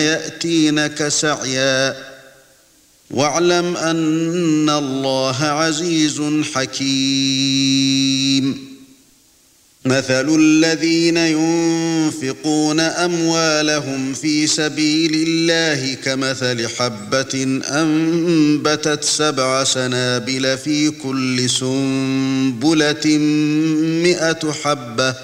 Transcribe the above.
يأتينك سعيا واعلم أن الله عزيز حكيم مثل الذين ينفقون أموالهم في سبيل الله كمثل حبة أنبتت 7 سنابل في كل سنبلة 100 حبة